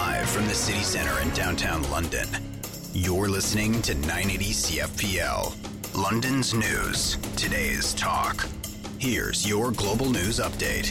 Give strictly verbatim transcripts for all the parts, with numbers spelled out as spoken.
Live from the city centre in downtown London, you're listening to nine eighty C F P L, London's news, today's talk. Here's your global news update.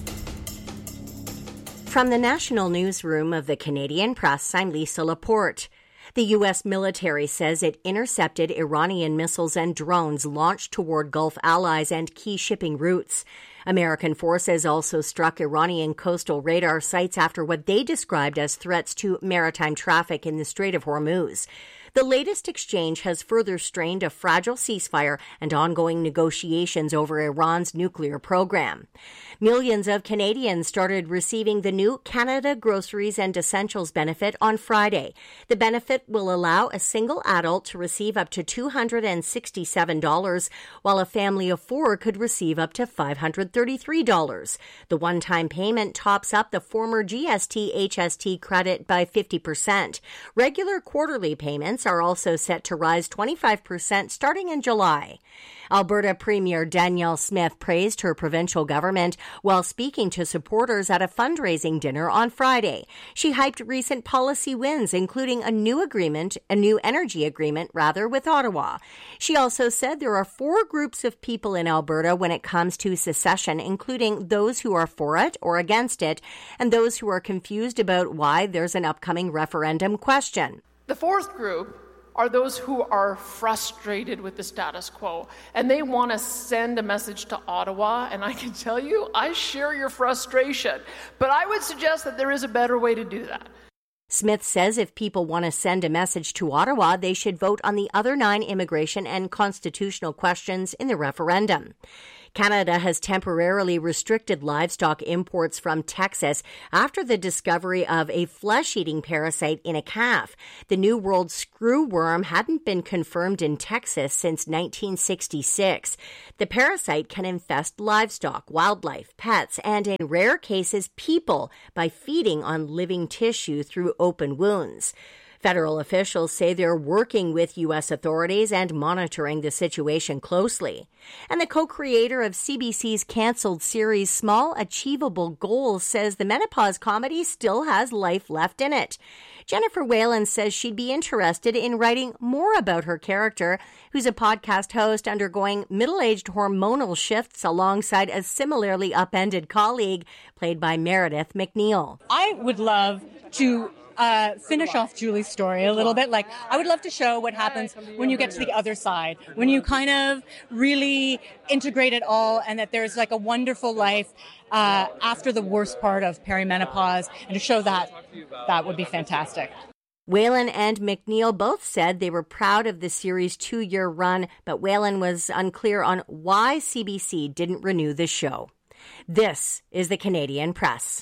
From the National Newsroom of the Canadian Press, I'm Lisa Laporte. The U S military says it intercepted Iranian missiles and drones launched toward Gulf allies and key shipping routes. American forces also struck Iranian coastal radar sites after what they described as threats to maritime traffic in the Strait of Hormuz. The latest exchange has further strained a fragile ceasefire and ongoing negotiations over Iran's nuclear program. Millions of Canadians started receiving the new Canada Groceries and Essentials benefit on Friday. The benefit will allow a single adult to receive up to two hundred sixty-seven dollars, while a family of four could receive up to five hundred thirty-three dollars. The one-time payment tops up the former G S T H S T credit by fifty percent. Regular quarterly payments are also set to rise twenty-five percent starting in July. Alberta Premier Danielle Smith praised her provincial government while speaking to supporters at a fundraising dinner on Friday. She hyped recent policy wins, including a new agreement, a new energy agreement, rather, with Ottawa. She also said there are four groups of people in Alberta when it comes to secession, including those who are for it or against it, and those who are confused about why there's an upcoming referendum question. The fourth group are those who are frustrated with the status quo, and they want to send a message to Ottawa, and I can tell you, I share your frustration, but I would suggest that there is a better way to do that. Smith says if people want to send a message to Ottawa, they should vote on the other nine immigration and constitutional questions in the referendum. Canada has temporarily restricted livestock imports from Texas after the discovery of a flesh-eating parasite in a calf. The New World screwworm hadn't been confirmed in Texas since nineteen sixty-six. The parasite can infest livestock, wildlife, pets, and in rare cases, people by feeding on living tissue through open wounds. Federal officials say they're working with U S authorities and monitoring the situation closely. And the co-creator of C B C's canceled series Small Achievable Goals says the menopause comedy still has life left in it. Jennifer Whalen says she'd be interested in writing more about her character, who's a podcast host undergoing middle-aged hormonal shifts alongside a similarly upended colleague played by Meredith McNeil. I would love to Uh, finish off Julie's story a little bit. Like, I would love to show what happens when you get to the other side, when you kind of really integrate it all, and that there's like a wonderful life uh, after the worst part of perimenopause, and to show that, that would be fantastic. Whalen and McNeil both said they were proud of the series' two-year run, but Whalen was unclear on why C B C didn't renew the show. This is the Canadian Press.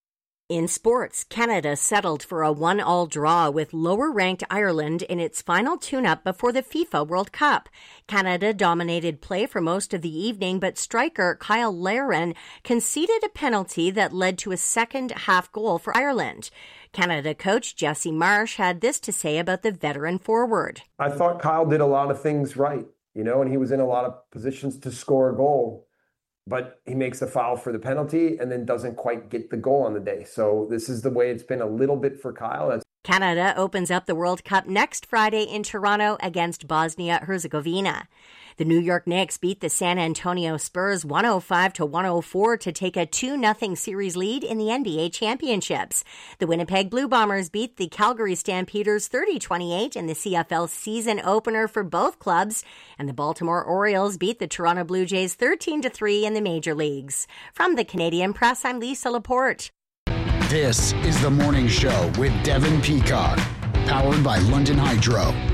In sports, Canada settled for a one-all draw with lower-ranked Ireland in its final tune-up before the FIFA World Cup. Canada dominated play for most of the evening, but striker Kyle Larin conceded a penalty that led to a second-half goal for Ireland. Canada coach Jesse Marsh had this to say about the veteran forward. I thought Kyle did a lot of things right, you know, and he was in a lot of positions to score a goal. But he makes a foul for the penalty and then doesn't quite get the goal on the day. So this is the way it's been a little bit for Kyle. That's- Canada opens up the World Cup next Friday in Toronto against Bosnia-Herzegovina. The New York Knicks beat the San Antonio Spurs one oh five to one oh four to take a two nothing series lead in the N B A championships. The Winnipeg Blue Bombers beat the Calgary Stampeders thirty twenty-eight in the C F L season opener for both clubs, and the Baltimore Orioles beat the Toronto Blue Jays thirteen to three in the major leagues. From the Canadian Press, I'm Lisa Laporte. This is The Morning Show with Devin Peacock, powered by London Hydro.